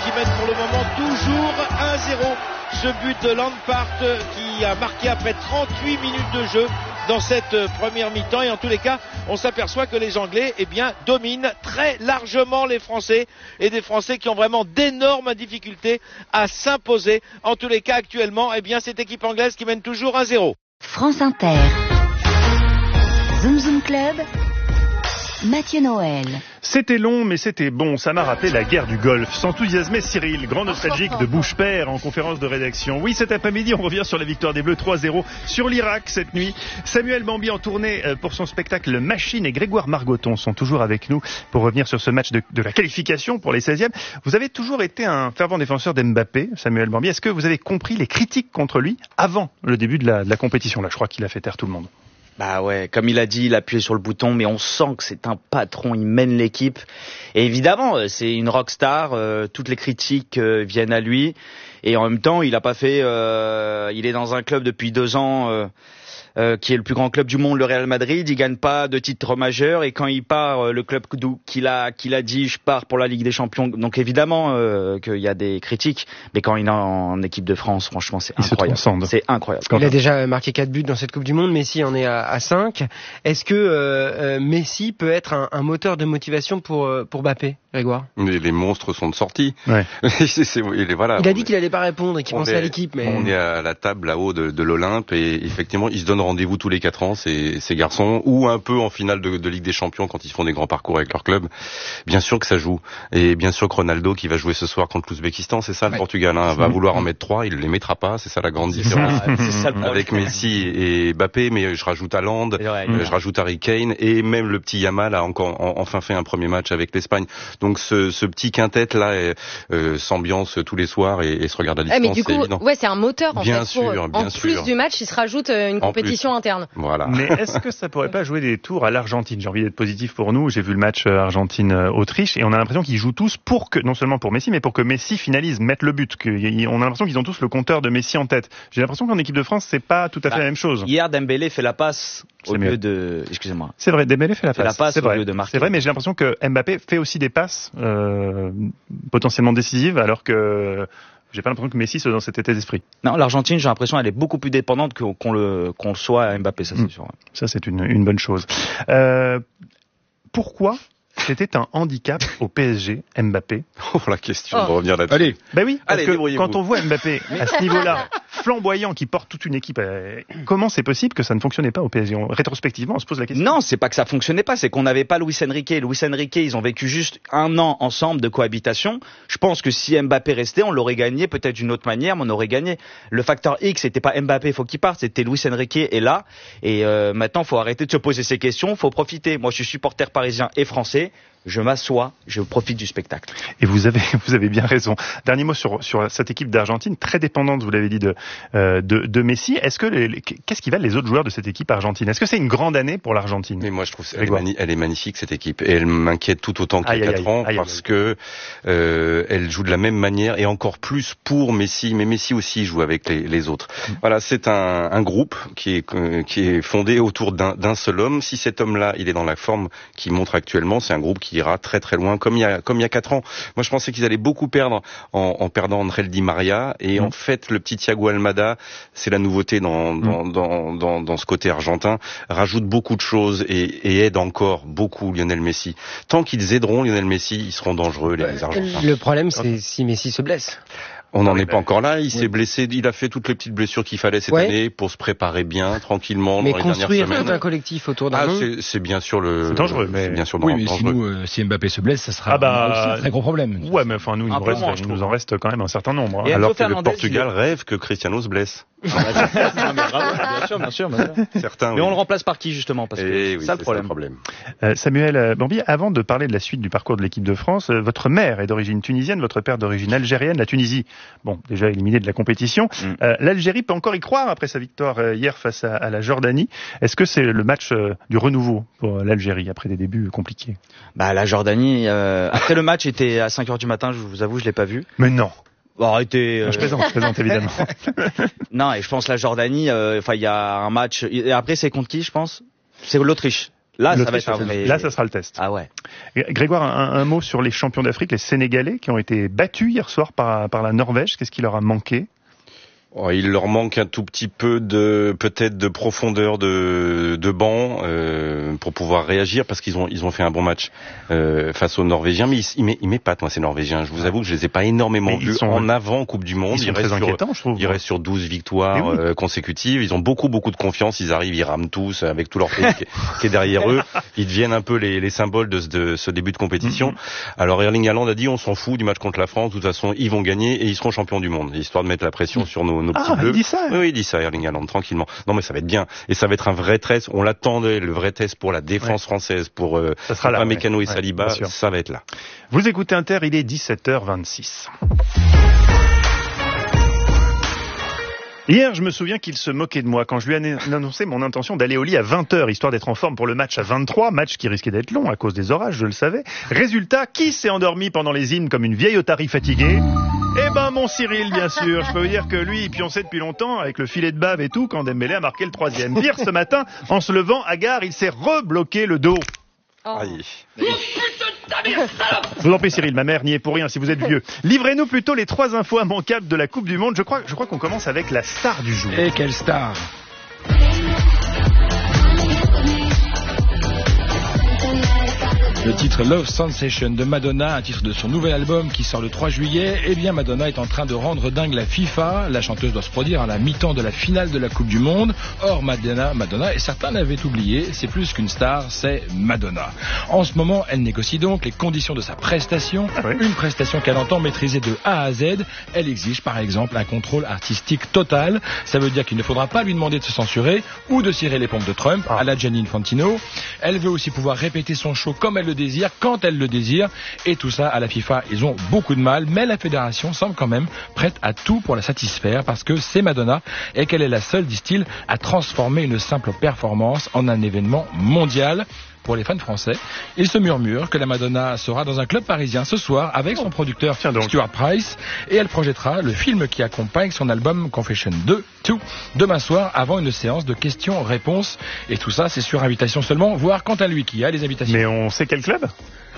qui mène pour le moment toujours 1-0. Ce but de Lampard qui a marqué après 38 minutes de jeu dans cette première mi-temps. Et en tous les cas, on s'aperçoit que les Anglais dominent très largement les Français, et des Français qui ont vraiment d'énormes difficultés à s'imposer. En tous les cas, actuellement, cette équipe anglaise qui mène toujours 1-0. France Inter. Zoom Zoom Club. Mathieu Noël. C'était long, mais c'était bon. Ça m'a rappelé la guerre du Golfe. S'enthousiasmait Cyril, grand nostalgique de Bouche Père en conférence de rédaction. Oui, cet après-midi, on revient sur la victoire des Bleus 3-0 sur l'Irak cette nuit. Samuel Bambi en tournée pour son spectacle Machine et Grégoire Margoton sont toujours avec nous pour revenir sur ce match de la qualification pour les 16e. Vous avez toujours été un fervent défenseur d'Mbappé, Samuel Bambi. Est-ce que vous avez compris les critiques contre lui avant le début de la compétition? Là, je crois qu'il a fait taire tout le monde. Bah ouais, comme il a dit, il a appuyé sur le bouton, mais on sent que c'est un patron, il mène l'équipe. Et évidemment, c'est une rockstar, toutes les critiques viennent à lui. Et en même temps, il a pas fait, il est dans un club depuis 2 ans, qui est le plus grand club du monde, le Real Madrid. Il gagne pas de titre majeur, et quand il part, le club qu'il a dit, je pars pour la Ligue des Champions. Donc évidemment qu'il y a des critiques, mais quand il est en équipe de France, franchement, c'est incroyable. C'est incroyable. Il a déjà marqué 4 buts dans cette Coupe du Monde. Messi en est à 5. Est-ce que Messi peut être un moteur de motivation pour Mbappé, Grégoire? Les monstres sont de sortie. Ouais. Voilà. Il a dit qu'il allait pas répondre et qu'il pensait à l'équipe. Mais on est à la table là-haut de l'Olympe, et effectivement, ils se donnent rendez-vous tous les 4 ans, ces garçons, ou un peu en finale de Ligue des Champions quand ils font des grands parcours avec leur club. Bien sûr que ça joue. Et bien sûr que Ronaldo, qui va jouer ce soir contre l'Ouzbékistan, c'est ça le Portugal, va vouloir en mettre 3, il les mettra pas, c'est ça la grande différence. C'est ça, avec Messi et Mbappé, mais je rajoute Haaland, je rajoute Harry Kane, et même le petit Yamal a encore enfin fait un premier match avec l'Espagne. Donc ce petit quintet là s'ambiance tous les soirs et se regarde à distance, mais du coup, c'est évident. Ouais, c'est un moteur en bien fait. Sûr, en plus du match, il se rajoute une compétition interne. Voilà. Mais est-ce que ça pourrait pas jouer des tours à l'Argentine? J'ai envie d'être positif pour nous. J'ai vu le match Argentine-Autriche, et on a l'impression qu'ils jouent tous non seulement pour Messi, mais pour que Messi finalise, mette le but. On a l'impression qu'ils ont tous le compteur de Messi en tête. J'ai l'impression qu'en équipe de France, c'est pas tout à fait la même chose. Hier, Dembélé fait la passe au lieu de... Excusez-moi. C'est vrai, Dembélé fait la passe. C'est vrai. Au lieu de marquer. C'est vrai, mais j'ai l'impression que Mbappé fait aussi des passes potentiellement décisives, alors que j'ai pas l'impression que Messi soit dans cet état d'esprit. Non, l'Argentine, j'ai l'impression, elle est beaucoup plus dépendante qu'on le soit à Mbappé, ça c'est sûr. Ça, c'est une bonne chose. Pourquoi c'était un handicap au PSG, Mbappé? Oh, la question de revenir là-dessus. Allez. Ben oui, parce que quand on on voit Mbappé à ce niveau-là, flamboyant, qui porte toute une équipe, comment c'est possible que ça ne fonctionnait pas au PSG? Rétrospectivement, on se pose la question. Non, c'est pas que ça fonctionnait pas, c'est qu'on n'avait pas Luis Enrique. Luis Enrique, ils ont vécu juste 1 an ensemble de cohabitation. Je pense que si Mbappé restait, on l'aurait gagné peut-être d'une autre manière, mais on aurait gagné. Le facteur X, c'était pas Mbappé, faut qu'il parte, c'était Luis Enrique est là. Et maintenant, faut arrêter de se poser ces questions, faut profiter. Moi, je suis supporter parisien et français. Je m'assois, je profite du spectacle. Et vous avez bien raison. Dernier mot sur cette équipe d'Argentine, très dépendante, vous l'avez dit, de Messi. Qu'est-ce qui valent les autres joueurs de cette équipe argentine? Est-ce que c'est une grande année pour l'Argentine? Mais moi, je trouve elle est magnifique, cette équipe, et elle m'inquiète tout autant qu'il y a 4 ans, parce que elle joue de la même manière, et encore plus pour Messi, mais Messi aussi joue avec les autres. Voilà, c'est un groupe qui est fondé autour d'un seul homme. Si cet homme-là, il est dans la forme qu'il montre actuellement, c'est un groupe qui ira très très loin, comme il y a 4 ans. Moi, je pensais qu'ils allaient beaucoup perdre en perdant André Di Maria, et en fait, le petit Thiago Almada, c'est la nouveauté dans ce côté argentin, rajoute beaucoup de choses et aide encore beaucoup Lionel Messi. Tant qu'ils aideront Lionel Messi, ils seront dangereux, les Argentins. Le problème, c'est si Messi se blesse. On n'en est pas encore là, il s'est blessé, il a fait toutes les petites blessures qu'il fallait cette année pour se préparer bien, tranquillement, mais dans les dernières semaines. Mais construire un collectif autour d'un nom... c'est bien sûr c'est dangereux, mais... c'est bien sûr dangereux. Mais si nous, si Mbappé se blesse, ça sera aussi un très gros problème. Ouais, mais enfin, nous, il nous en reste quand même un certain nombre. Alors que le Portugal rêve que Cristiano se blesse. Bien sûr. Certains, mais on le remplace par qui, justement? Parce que c'est ça le problème. Samuel Bambi, avant de parler de la suite du parcours de l'équipe de France, votre mère est d'origine tunisienne, votre père d'origine algérienne. La Tunisie, bon, déjà éliminé de la compétition. L'Algérie peut encore y croire après sa victoire hier face à la Jordanie. Est-ce que c'est le match du renouveau pour l'Algérie après des débuts compliqués? La Jordanie, après le match était à 5h du matin, je vous avoue, je l'ai pas vu. Mais non. Bon, arrêtez. Je plaisante évidemment. Non, et je pense la Jordanie, il y a un match, et après c'est contre qui, je pense? C'est l'Autriche. Là, ça sera le test. Ah ouais. Grégoire, un mot sur les champions d'Afrique, les Sénégalais, qui ont été battus hier soir par la Norvège. Qu'est-ce qui leur a manqué ? Il leur manque un tout petit peu peut-être de profondeur de banc pour pouvoir réagir, parce qu'ils ont fait un bon match face aux Norvégiens, mais ils m'épatent, moi, ces Norvégiens. Je vous avoue que je les ai pas énormément vus en avant Coupe du Monde. Ils sont très inquiétants, je trouve. Ils restent sur 12 victoires consécutives. Ils ont beaucoup de confiance. Ils arrivent, ils rament tous avec tout leur pays qui est derrière eux. Ils deviennent un peu les symboles de ce début de compétition. Alors Erling Haaland a dit, on s'en fout du match contre la France. De toute façon, ils vont gagner et ils seront champions du monde, histoire de mettre la pression sur nos petits bleus. Il dit ça. Oui, il dit ça, Erling Haaland, tranquillement. Non, mais ça va être bien. Et ça va être un vrai test. On l'attendait, le vrai test pour la défense française, pour Mécano et Saliba. Ça va être là. Vous écoutez Inter, il est 17h26. Hier, je me souviens qu'il se moquait de moi quand je lui ai annoncé mon intention d'aller au lit à 20h, histoire d'être en forme pour le match à 23, match qui risquait d'être long à cause des orages, je le savais. Résultat, qui s'est endormi pendant les hymnes comme une vieille otarie fatiguée ? Mon Cyril, bien sûr. Je peux vous dire que lui, il pionçait depuis longtemps avec le filet de bave et tout quand Dembélé a marqué le 3e. Pire, ce matin, en se levant à gare, il s'est rebloqué le dos. Aïe. Je vous en prie, Cyril, ma mère n'y est pour rien si vous êtes vieux. Livrez-nous plutôt les 3 infos immanquables de la Coupe du Monde. Je crois qu'on commence avec la star du jour. Et quelle star! Le titre Love Sensation de Madonna, un titre de son nouvel album qui sort le 3 juillet. Eh bien, Madonna est en train de rendre dingue la FIFA. La chanteuse doit se produire à la mi-temps de la finale de la Coupe du Monde. Or, Madonna, et certains l'avaient oublié, c'est plus qu'une star, c'est Madonna. En ce moment, elle négocie donc les conditions de sa prestation. Une prestation qu'elle entend maîtriser de A à Z. Elle exige, par exemple, un contrôle artistique total. Ça veut dire qu'il ne faudra pas lui demander de se censurer ou de cirer les pompes de Trump à la Gianni Infantino. Elle veut aussi pouvoir répéter son show comme elle le désire, quand elle le désire, et tout ça à la FIFA, ils ont beaucoup de mal, mais la fédération semble quand même prête à tout pour la satisfaire, parce que c'est Madonna, et qu'elle est la seule, disent-ils, à transformer une simple performance en un événement mondial. Pour les fans français, il se murmure que la Madonna sera dans un club parisien ce soir avec son producteur Stuart Price, et elle projettera le film qui accompagne son album Confession 2 demain soir avant une séance de questions-réponses, et tout ça c'est sur invitation seulement, voire quant à lui qui a les invitations. Mais on sait quel club ?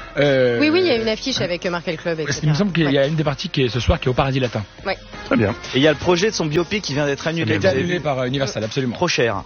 Oui, il y a une affiche avec marqué le club, etc. Il me semble qu'il y a une des parties qui est ce soir qui est au Paradis Latin. Oui. Très bien. Et il y a le projet de son biopic qui vient d'être annulé. Il a été annulé par Universal, absolument. Trop cher.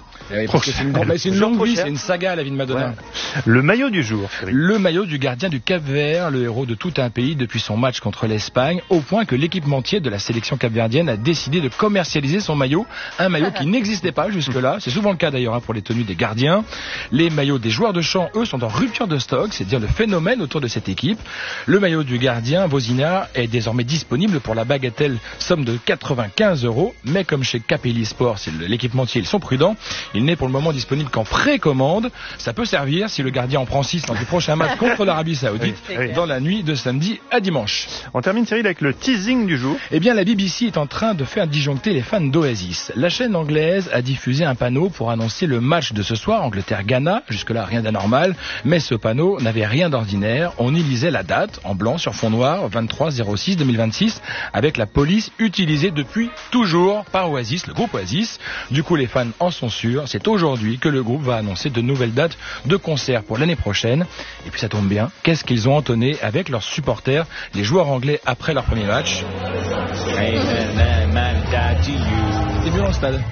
C'est une longue vie, c'est une saga la vie de Madonna. Ouais. Le maillot du jour, Cyril. Le maillot du gardien du Cap-Vert, le héros de tout un pays depuis son match contre l'Espagne, au point que l'équipementier de la sélection capverdienne a décidé de commercialiser son maillot, un maillot qui n'existait pas jusque-là. C'est souvent le cas d'ailleurs pour les tenues des gardiens. Les maillots des joueurs de champ, eux, sont en rupture de stock, c'est dire le phénomène autour de cette équipe. Le maillot du gardien, Vosina, est désormais disponible pour la bagatelle somme de 95 €, mais comme chez Capelli Sport, c'est l'équipementier, ils sont prudents, il n'est pour le moment disponible qu'en précommande. Ça peut servir si le gardien en prend 6 dans le prochain match contre l'Arabie Saoudite, dans la nuit de samedi à dimanche. On termine, Cyril, avec le teasing du jour. Eh bien, la BBC est en train de faire disjoncter les fans d'Oasis. La chaîne anglaise a diffusé un panneau pour annoncer le match de ce soir, Angleterre-Ghana. Jusque-là, rien d'anormal, mais ce panneau n'avait rien d'ordinaire. On y lisait la date, en blanc sur fond noir, 23/06/2026, avec la police utilisée depuis toujours par Oasis, le groupe Oasis. Du coup, les fans en sont sûrs. C'est aujourd'hui que le groupe va annoncer de nouvelles dates de concerts pour l'année prochaine. Et puis ça tombe bien, qu'est-ce qu'ils ont entonné avec leurs supporters, les joueurs anglais, après leur premier match. C'est mieux dans le stade.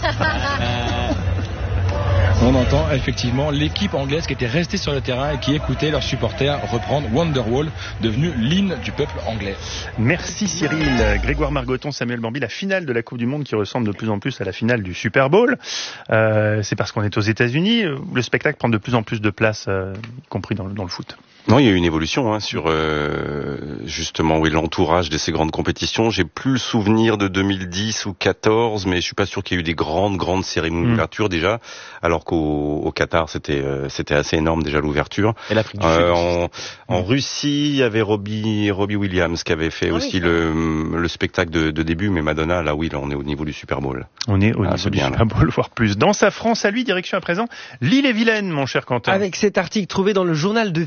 On entend effectivement l'équipe anglaise qui était restée sur le terrain et qui écoutait leurs supporters reprendre Wonderwall, devenu l'hymne du peuple anglais. Merci Cyril. Grégoire Margoton, Samuel Bambi, la finale de la Coupe du Monde qui ressemble de plus en plus à la finale du Super Bowl. C'est parce qu'on est aux États-Unis. Le spectacle prend de plus en plus de place, y compris dans le foot. Non, il y a eu une évolution sur justement l'entourage de ces grandes compétitions. J'ai plus le souvenir de 2010 ou 14, mais je suis pas sûr qu'il y ait eu des grandes cérémonies d'ouverture déjà, alors qu'au Qatar c'était assez énorme déjà l'ouverture. Et l'Afrique du Sud. En Russie, il y avait Robbie Williams qui avait fait aussi le spectacle de début, mais Madonna, là on est au niveau du Super Bowl. On est au niveau du Super Bowl, voire plus. Dans sa France à lui, direction à présent l'Île-et-Vilaine, mon cher Quentin. Avec cet article trouvé dans le journal de Vitré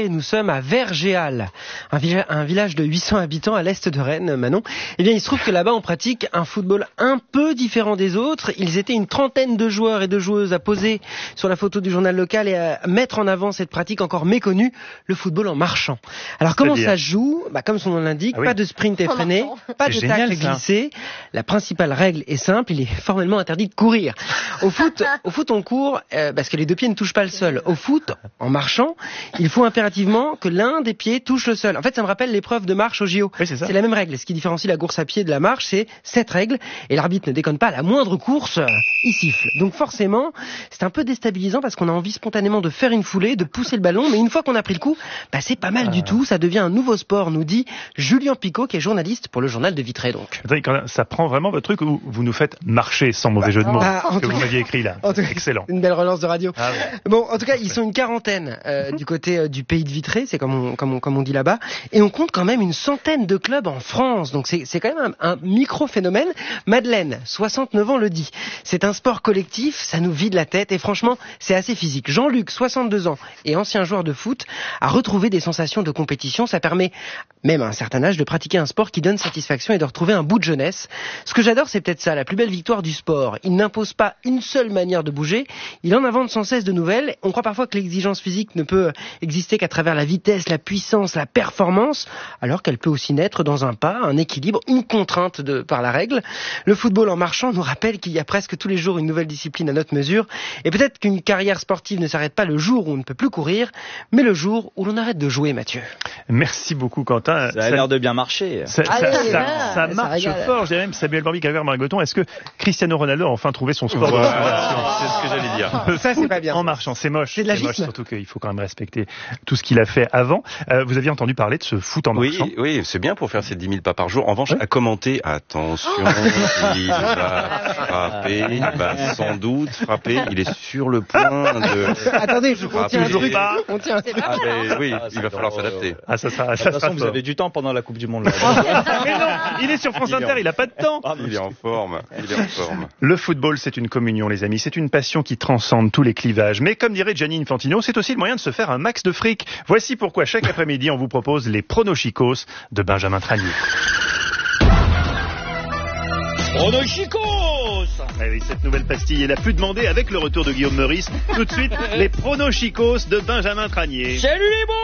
et nous sommes à Vergéal, un village de 800 habitants à l'est de Rennes, Manon. Eh bien, il se trouve que là-bas, on pratique un football un peu différent des autres. Ils étaient une trentaine de joueurs et de joueuses à poser sur la photo du journal local et à mettre en avant cette pratique encore méconnue, le football en marchant. Alors, comment ça se joue ? Comme son nom l'indique, pas de sprint effréné, pas de tacle glissé. La principale règle est simple, il est formellement interdit de courir. Au foot, on court parce que les deux pieds ne touchent pas le sol. Au foot, en marchant, il faut impérativement que l'un des pieds touche le sol. En fait, ça me rappelle l'épreuve de marche au JO. Oui, c'est la même règle. Ce qui différencie la course à pied de la marche, c'est cette règle. Et l'arbitre ne déconne pas, à la moindre course, il siffle. Donc forcément, c'est un peu déstabilisant parce qu'on a envie spontanément de faire une foulée, de pousser le ballon. Mais une fois qu'on a pris le coup, c'est pas mal du tout. Ça devient un nouveau sport, nous dit Julien Picot, qui est journaliste pour le journal de Vitré, donc. Ça prend vraiment votre truc où vous nous faites marcher sans mauvais jeu de mots. Ce que vous m'aviez écrit là. Excellent. Une belle relance de radio. Bon, en tout cas, ils sont une quarantaine du côté du pays de Vitré, c'est comme on dit là-bas. Et on compte quand même une centaine de clubs en France. Donc c'est quand même un micro-phénomène. Madeleine, 69 ans, le dit. C'est un sport collectif, ça nous vide la tête et franchement, c'est assez physique. Jean-Luc, 62 ans et ancien joueur de foot, a retrouvé des sensations de compétition. Ça permet, même à un certain âge, de pratiquer un sport qui donne satisfaction et de retrouver un bout de jeunesse. Ce que j'adore, c'est peut-être ça, la plus belle victoire du sport. Il n'impose pas une seule manière de bouger, il en invente sans cesse de nouvelles. On croit parfois que l'exigence physique ne peut exister qu'à travers la vitesse, la puissance, la performance, alors qu'elle peut aussi naître dans un pas, un équilibre, une contrainte par la règle. Le football en marchant nous rappelle qu'il y a presque tous les jours une nouvelle discipline à notre mesure, et peut-être qu'une carrière sportive ne s'arrête pas le jour où on ne peut plus courir, mais le jour où l'on arrête de jouer, Mathieu. Merci beaucoup, Quentin. Ça a l'air de bien marcher. Ça marche fort, je dirais même. Samuel Bambi, Grégoire Margoton, est-ce que Cristiano Ronaldo a enfin trouvé son sport? C'est ce que j'allais dire. Ça, c'est pas bien. En marchant, c'est moche. C'est de la moche, surtout qu'il faut quand même respecter tout ce qu'il a fait avant. Vous aviez entendu parler de ce foot en marchant? Oui, c'est bien pour faire ses 10 000 pas par jour. En revanche, à commenter, attention, il va frapper, il va sans doute frapper, il est sur le point de... Attendez, on tient un truc. On tient un truc. Oui, il va falloir s'adapter. De toute façon, vous avez du temps pendant la Coupe du Monde. Là. Mais non, il est sur France Inter, il a pas de temps. Il est en forme. Le football, c'est une communion, les amis. C'est une passion qui transcende tous les clivages. Mais comme dirait Gianni Infantino, c'est aussi le moyen de se faire un max de fric. Voici pourquoi chaque après-midi, on vous propose les pronochicos de Benjamin Tranier. Pronochicos! Oui, cette nouvelle pastille est la plus demandée avec le retour de Guillaume Meurice. Tout de suite, les pronochicos de Benjamin Tranier. Salut les beaux!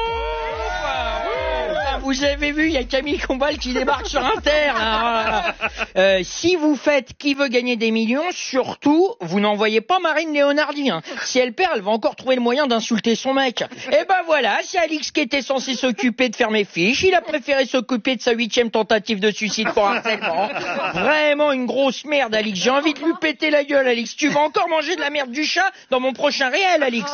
Vous avez vu, il y a Camille Combal qui débarque sur Inter. Là. Si vous faites Qui veut gagner des millions, surtout, vous n'envoyez pas Marine Léonardi. Hein. Si elle perd, elle va encore trouver le moyen d'insulter son mec. Et ben voilà, c'est Alix qui était censé s'occuper de faire mes fiches. Il a préféré s'occuper de sa 8e tentative de suicide pour harcèlement. Vraiment une grosse merde, Alix. J'ai envie de lui péter la gueule, Alix. Tu vas encore manger de la merde du chat dans mon prochain réel, Alix.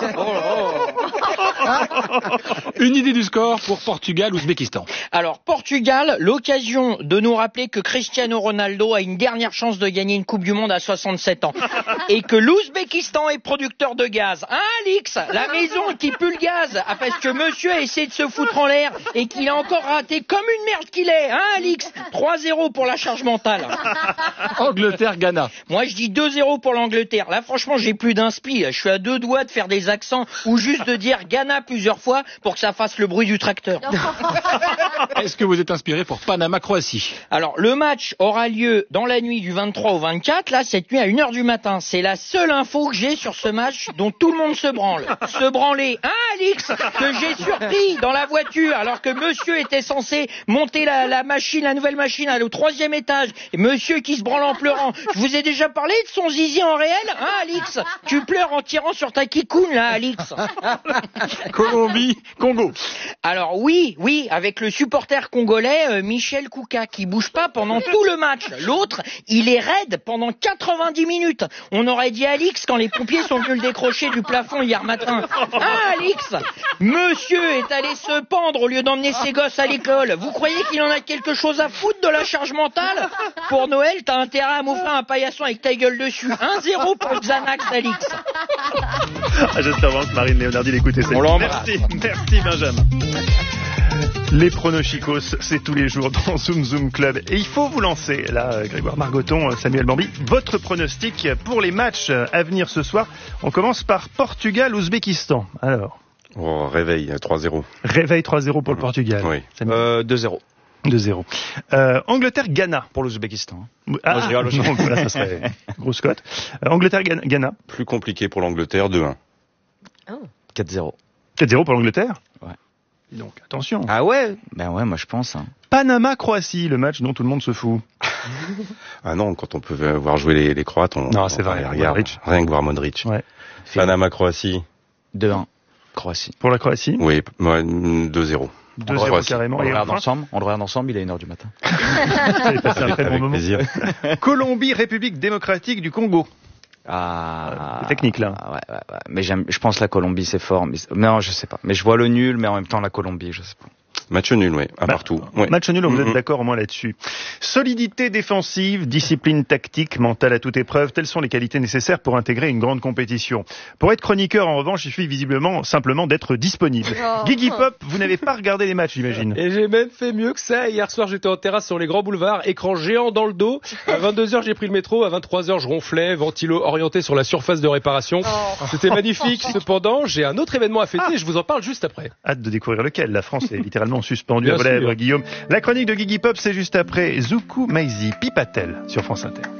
Une idée du score pour Portugal-Ouzbékistan. Alors, Portugal, l'occasion de nous rappeler que Cristiano Ronaldo a une dernière chance de gagner une Coupe du Monde à 67 ans. Et que l'Ouzbékistan est producteur de gaz. Hein, Alix? La maison qui pue le gaz. Ah, parce que monsieur a essayé de se foutre en l'air et qu'il a encore raté comme une merde qu'il est. Hein, Alix? 3-0 pour la charge mentale. Angleterre-Ghana. Moi, je dis 2-0 pour l'Angleterre. Là, franchement, j'ai plus d'inspi. Je suis à 2 doigts de faire des accents ou juste de dire Ghana plusieurs fois pour que ça fasse le bruit du tracteur. Est-ce que vous êtes inspiré pour Panama-Croatie? Alors, le match aura lieu dans la nuit du 23 au 24, là, cette nuit à 1h du matin. C'est la seule info que j'ai sur ce match dont tout le monde se branle. Se branler, hein, Alix? Que j'ai surpris dans la voiture, alors que monsieur était censé monter la machine, la nouvelle machine, au 3e étage. Et monsieur qui se branle en pleurant. Je vous ai déjà parlé de son zizi en réel, hein, Alix? Tu pleures en tirant sur ta kikoune, là, Alix. Colombie-Congo. Alors, oui, avec le supporter congolais Michel Kouka qui bouge pas pendant tout le match. L'autre, il est raide pendant 90 minutes. On aurait dit Alix quand les pompiers sont venus le décrocher du plafond hier matin. Ah, Alix, monsieur est allé se pendre au lieu d'emmener ses gosses à l'école. Vous croyez qu'il en a quelque chose à foutre de la charge mentale? Pour Noël, t'as intérêt à m'offrir un paillasson avec ta gueule dessus. 1-0 pour Xanax, Alix. J'espère vraiment que Marine Léonardi l'écoutait. Merci Benjamin. Les pronochicos, c'est tous les jours dans Zoom Zoom Club. Et il faut vous lancer, là, Grégoire Margoton, Samuel Bambi, votre pronostic pour les matchs à venir ce soir. On commence par Portugal-Ouzbékistan. Alors, Oh, réveil, 3-0. Réveil 3-0 pour le Portugal. Oui. 2-0. 2-0. Angleterre-Ghana. Pour l'Ouzbékistan. Ah, non, là, ça serait grosse cote. Angleterre-Ghana. Plus compliqué pour l'Angleterre, 2-1. 4-0. 4-0 pour l'Angleterre. Ouais. Donc, attention. Ah ouais? Ben ouais, moi je pense. Hein. Panama-Croatie, le match dont tout le monde se fout. Ah non, quand on peut voir jouer les Croates, non, c'est vrai. Rien que voir Modric. Ouais. Panama-Croatie. 2-1. Croatie. Pour la Croatie? Oui, 2-0. 2-0 carrément. On le regarde ensemble, il est 1h du matin. C'est passé un très bon moment. Plaisir. Colombie, République démocratique du Congo. Ah, technique là. Ouais. Mais je pense la Colombie c'est fort. Mais non, je sais pas. Mais je vois le nul, mais en même temps la Colombie, je sais pas. Match nul, oui, partout. Ouais. Match nul, vous êtes d'accord au moins là-dessus. Solidité défensive, discipline tactique, mentale à toute épreuve, telles sont les qualités nécessaires pour intégrer une grande compétition. Pour être chroniqueur, en revanche, il suffit visiblement simplement d'être disponible. Guigui Pop, vous n'avez pas regardé les matchs, j'imagine. Et j'ai même fait mieux que ça. Hier soir, j'étais en terrasse sur les grands boulevards, écran géant dans le dos. À 22h, j'ai pris le métro. À 23h, je ronflais, ventilo orienté sur la surface de réparation. C'était magnifique. Cependant, j'ai un autre événement à fêter. Je vous en parle juste après. Hâte de découvrir lequel. La France est littéralement suspendue à vos lèvres, Guillaume. La chronique de Guigui Pop, c'est juste après Zoukou Maizi Pipatel sur France Inter.